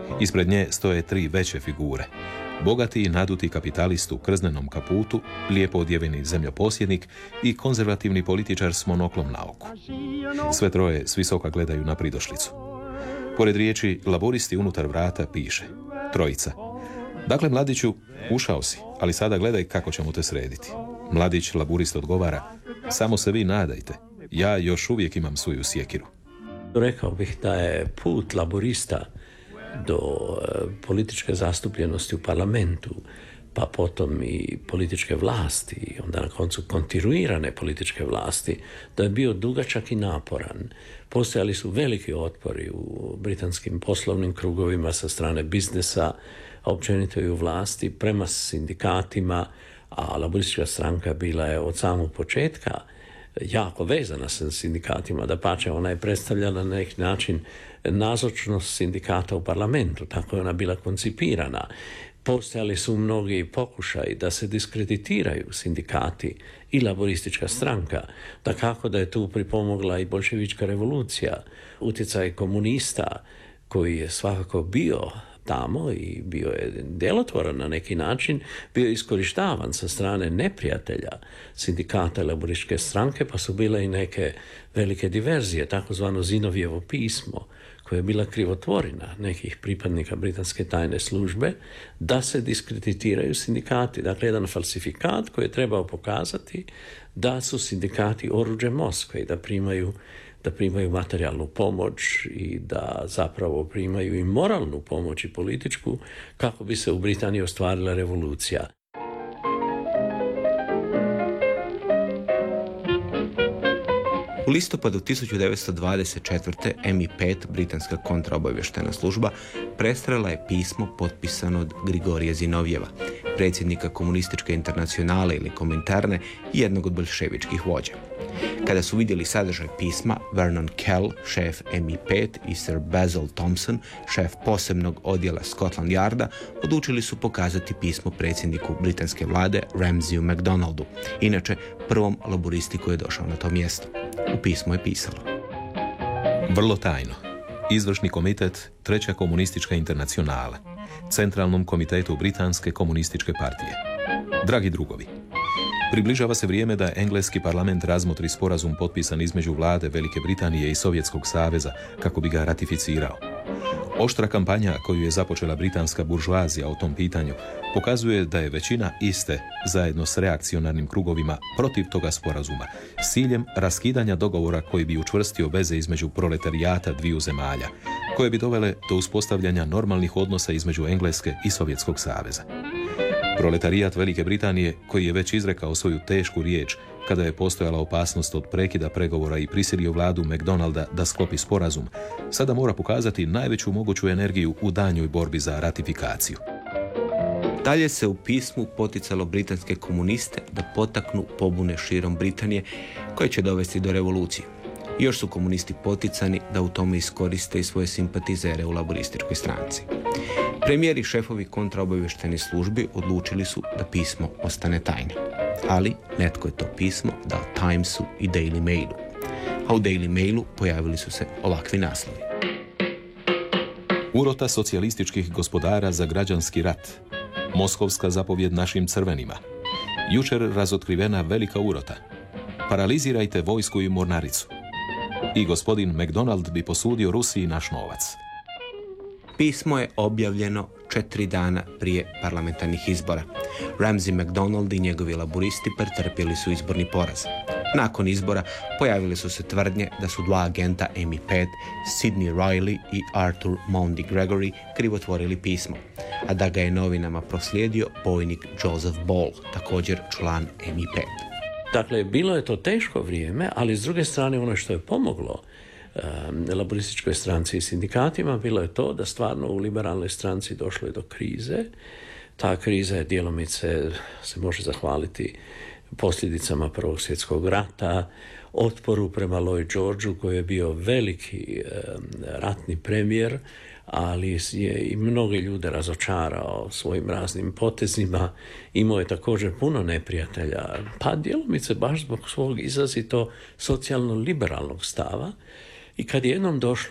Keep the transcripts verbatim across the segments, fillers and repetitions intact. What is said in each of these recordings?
Ispred nje stoje tri veće figure. Bogati i naduti kapitalist u krznenom kaputu, lijepo odjeveni zemljoposjednik i konzervativni političar s monoklom na oku. Sve troje s visoka gledaju na pridošlicu. Pored riječi laboristi unutar vrata piše trojica. Dakle, mladiću, ušao si, ali sada gledaj kako ćemo te srediti. Mladić laburist odgovara, samo se vi nadajte, ja još uvijek imam svoju sjekiru. Rekao bih da je put laborista do političke zastupljenosti u parlamentu, pa potom i političke vlasti, onda na koncu kontinuirane političke vlasti, da je bio dugačak i naporan. Postojali su veliki otpori u britanskim poslovnim krugovima sa strane biznesa, a općenito i u vlasti, prema sindikatima, a laboristička stranka bila je od samog početka jako vezana sa sindikatima, da pače ona je predstavljala na neki način nazočnost sindikata u parlamentu, tako je ona bila koncipirana. Postojali su mnogi pokušaji da se diskreditiraju sindikati i laboristička stranka, da kako da je tu pripomogla i bolševička revolucija, utjecaj komunista koji je svakako bio tamo i bio je djelotvoran na neki način, bio je iskorištavan sa strane neprijatelja sindikata i laborističke stranke, pa su bile i neke velike diverzije, takozvano Zinovjevo pismo, koja je bila krivotvorina nekih pripadnika britanske tajne službe, da se diskreditiraju sindikati. Dakle, jedan falsifikat koji je trebao pokazati da su sindikati oruđe Moskve i da primaju da primaju materijalnu pomoć i da zapravo primaju i moralnu pomoć i političku kako bi se u Britaniji ostvarila revolucija. U listopadu tisuću devetsto dvadeset četvrte M I pet, britanska kontraobavještajna služba, prestrela je pismo potpisano od Grigorija Zinovjeva, predsjednika komunističke internacionale ili Kominterne i jednog od boljševičkih vođa. Kada su vidjeli sadržaj pisma, Vernon Kell, šef M I pet, i Sir Basil Thompson, šef posebnog odjela Scotland Yarda, odlučili su pokazati pismo predsjedniku britanske vlade Ramsayu MacDonaldu, inače prvom laboristi koji je došao na to mjesto. U pismu je pisalo: vrlo tajno. Izvršni komitet Treća komunistička internacionala, Centralnom komitetu Britanske komunističke partije. Dragi drugovi, približava se vrijeme da engleski parlament razmotri sporazum potpisan između vlade Velike Britanije i Sovjetskog saveza kako bi ga ratificirao. Oštra kampanja koju je započela britanska buržoazija o tom pitanju pokazuje da je većina iste, zajedno s reakcionarnim krugovima, protiv toga sporazuma, s ciljem raskidanja dogovora koji bi učvrstio veze između proletarijata dviju zemalja, koje bi dovele do uspostavljanja normalnih odnosa između Engleske i Sovjetskog saveza. Proletarijat Velike Britanije, koji je već izrekao svoju tešku riječ kada je postojala opasnost od prekida pregovora i prisilio vladu MacDonalda da sklopi sporazum, sada mora pokazati najveću moguću energiju u daljnjoj borbi za ratifikaciju. Dalje se u pismu poticalo britanske komuniste da potaknu pobune širom Britanije koje će dovesti do revolucije. Još su komunisti poticani da u tome iskoriste i svoje simpatizere u laborističkoj stranci. Premijeri i šefovi kontraobavještajnih službi odlučili su da pismo ostane tajno. Ali netko je to pismo dao Timesu i Daily Mailu. A u Daily Mailu pojavili su se ovakvi naslovi: urota socijalističkih gospodara za građanski rat. Moskovska zapovjed našim crvenima. Jučer razotkrivena velika urota. Paralizirajte vojsku i mornaricu. I gospodin MacDonald bi posudio Rusiji naš novac. Pismo je objavljeno četiri dana prije parlamentarnih izbora. Ramsay MacDonald i njegovi laboristi pretrpjeli su izborni poraz. Nakon izbora pojavile su se tvrdnje da su dva agenta M I pet, Sidney Riley i Arthur Moundy Gregory, krivotvorili pismo, a da ga je novinama proslijedio bojnik Joseph Ball, također član M I pet. Dakle, bilo je to teško vrijeme, ali s druge strane ono što je pomoglo um, laborističkoj stranci i sindikatima bilo je to da stvarno u liberalnoj stranci došlo je do krize. Ta kriza je djelomice, se može zahvaliti posljedicama Prvog svjetskog rata, otporu prema Lloyd Georgeu koji je bio veliki um, ratni premijer, ali je i mnoge ljude razočarao svojim raznim potezima. Imao je također puno neprijatelja, pa djelomice baš zbog svog izrazito socijalno-liberalnog stava. I kad je jednom došlo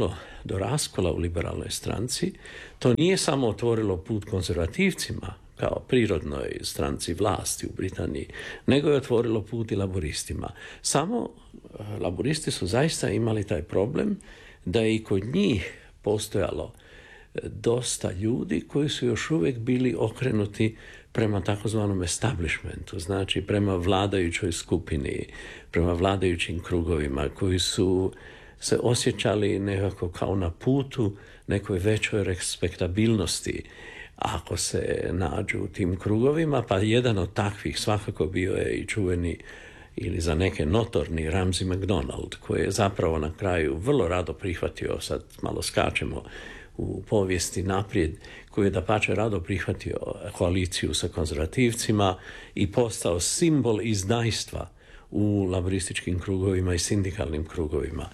do raskola u liberalnoj stranci. To nije samo otvorilo put konzervativcima kao prirodnoj stranci vlasti u Britaniji, nego je otvorilo put i laboristima. Samo laboristi su zaista imali taj problem da je i kod njih postojalo dosta ljudi koji su još uvijek bili okrenuti prema takozvanom establishmentu, znači prema vladajućoj skupini, prema vladajućim krugovima, koji su se osjećali nekako kao na putu nekoj većoj respektabilnosti ako se nađu u tim krugovima, pa jedan od takvih svakako bio je i čuveni ili za neke notorni Ramsay MacDonald, koji je zapravo na kraju vrlo rado prihvatio, sad malo skačemo u povijesti naprijed, koji je dapače rado prihvatio koaliciju sa konzervativcima i postao simbol izdajstva u laborističkim krugovima i sindikalnim krugovima.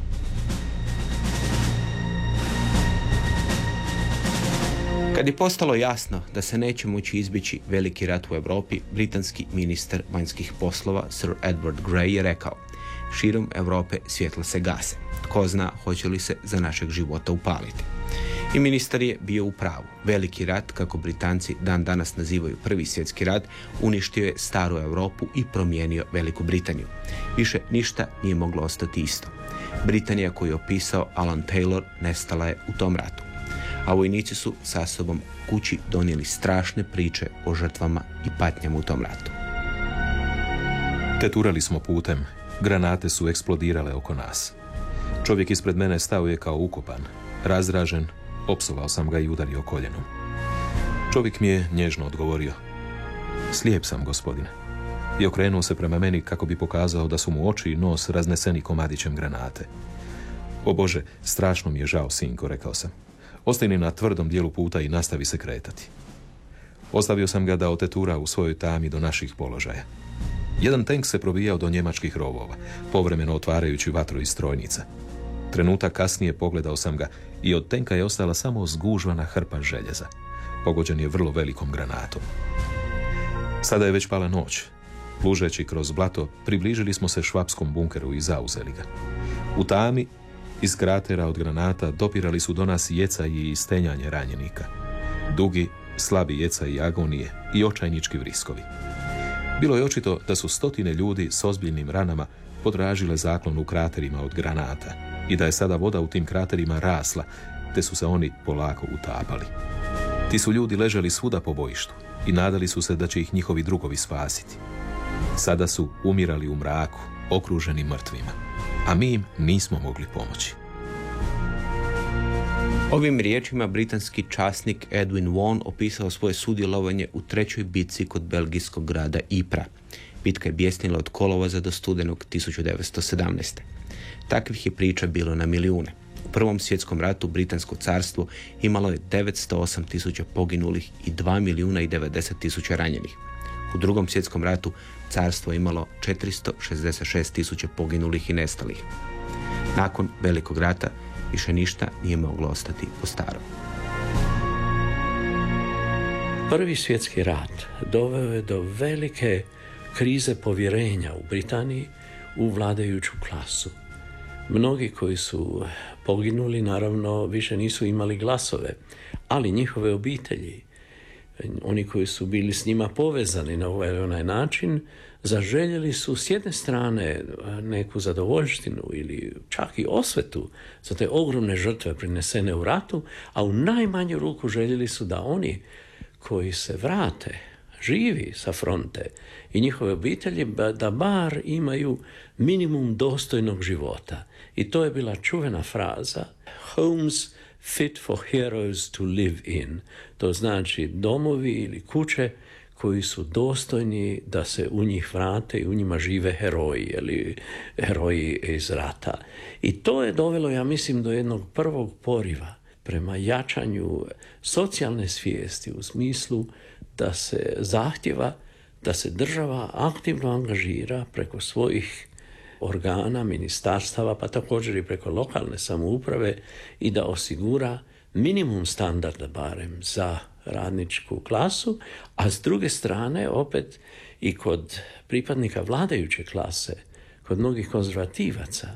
Kad je postalo jasno da se neće moći izbjeći veliki rat u Europi, britanski ministar vanjskih poslova Sir Edward Grey je rekao: širom Europe svjetla se gase. Tko zna hoće li se za našeg života upaliti. I ministar je bio u pravu. Veliki rat, kako Britanci dan danas nazivaju Prvi svjetski rat, uništio je staru Europu i promijenio Veliku Britaniju. Više ništa nije moglo ostati isto. Britanija koju je opisao Alan Taylor nestala je u tom ratu. A vojnici su sa sobom kući donijeli strašne priče o žrtvama i patnjama u tom ratu. Teturali smo putem, granate su eksplodirale oko nas. Čovjek ispred mene stao je kao ukopan, razražen, opsovao sam ga i udario koljenom. Čovjek mi je nježno odgovorio: slijep sam, gospodine. I okrenuo se prema meni kako bi pokazao da su mu oči i nos razneseni komadićem granate. O Bože, strašno mi je žao, sinko, rekao sam. Ostani na tvrdom dijelu puta i nastavi se kretati. Ostavio sam ga da otetura u svojoj tami do naših položaja. Jedan tank se probijao do njemačkih rovova, povremeno otvarajući vatru iz strojnica. Trenutak kasnije pogledao sam ga i od tenka je ostala samo zgužvana hrpa željeza. Pogođen je vrlo velikom granatom. Sada je već pala noć. Plužeći kroz blato, približili smo se švapskom bunkeru i zauzeli ga. U tami, iz kratera od granata, dopirali su do nas jecaji i stenjanje ranjenika. Dugi, slabi jecaji agonije i očajnički vriskovi. Bilo je očito da su stotine ljudi s ozbiljnim ranama potražile zaklon u kraterima od granata i da je sada voda u tim kraterima rasla, te su se oni polako utapali. Ti su ljudi ležali svuda po bojištu i nadali su se da će ih njihovi drugovi spasiti. Sada su umirali u mraku, okruženi mrtvima, a mi im nismo mogli pomoći. Ovim riječima britanski časnik Edwin Vaughan opisao svoje sudjelovanje u trećoj bitci kod belgijskog grada Ypres. Bitka je bjesnila od kolovoza do studenog tisuću devetsto sedamnaeste. Takvih je priča bilo na milijune. U Prvom svjetskom ratu Britansko carstvo imalo je devetsto osam tisuća poginulih i dva milijuna i devedeset tisuća ranjenih. U Drugom svjetskom ratu carstvo je imalo četiristo šezdeset šest tisuća poginulih i nestalih. Nakon Velikog rata više ništa nije moglo ostati po starom. Prvi svjetski rat doveo je do velike krize povjerenja u Britaniji u vladajuću klasu. Mnogi koji su poginuli, naravno, više nisu imali glasove, ali njihove obitelji, oni koji su bili s njima povezani na ovaj onaj način, zaželjeli su s jedne strane neku zadovoljštinu ili čak i osvetu za te ogromne žrtve prinesene u ratu, a u najmanju ruku željeli su da oni koji se vrate živi sa fronte i njihove obitelji da bar imaju minimum dostojnog života. I to je bila čuvena fraza "Homes fit for heroes to live in". To znači domovi ili kuće koji su dostojni da se u njih vrate i u njima žive heroji ili heroji iz rata. I to je dovelo, ja mislim, do jednog prvog poriva prema jačanju socijalne svijesti u smislu da se zahtjeva da se država aktivno angažira preko svojih organa, ministarstava, pa također i preko lokalne samouprave i da osigura minimum standarda barem za radničku klasu, a s druge strane opet i kod pripadnika vladajuće klase, kod mnogih konzervativaca,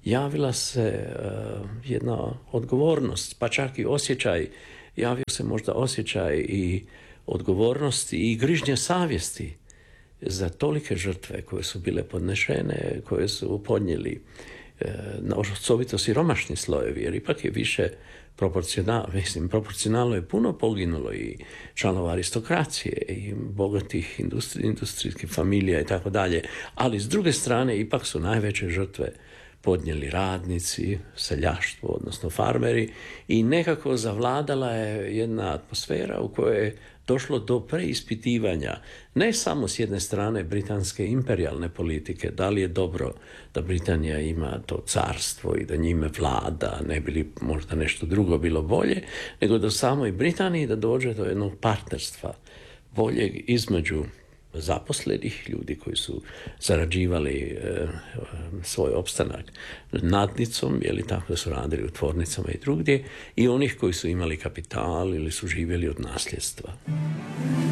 javila se uh, jedna odgovornost, pa čak i osjećaj, javio se možda osjećaj i odgovornosti i grižnje savjesti za tolike žrtve koje su bile podnešene, koje su podnijeli uh, na osobito siromašni slojevi, jer ipak je više proporcionalno, mislim, proporcionalno je puno poginulo i članova aristokracije i bogatih industri, industrijskih familija i tako dalje, ali s druge strane ipak su najveće žrtve podnijeli radnici, seljaštvo, odnosno farmeri, i nekako zavladala je jedna atmosfera u kojoj je došlo do preispitivanja ne samo s jedne strane britanske imperijalne politike, da li je dobro da Britanija ima to carstvo i da njime vlada, ne bi li možda nešto drugo bilo bolje, nego do samoj Britaniji da dođe do jednog partnerstva boljeg između zaposlenih ljudi koji su zarađivali e, svoj opstanak nadnicom, jeli tako da su radili u tvornicama i drugdje, i onih koji su imali kapital ili su živjeli od nasljedstva.